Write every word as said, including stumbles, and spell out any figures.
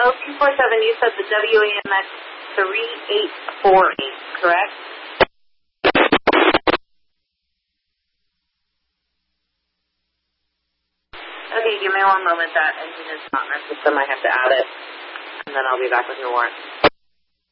oh two four seven, you said the W A M X three eight four eight, correct? Okay, give me one moment. That engine is not in our system. I have to add it, and then I'll be back with your warrant.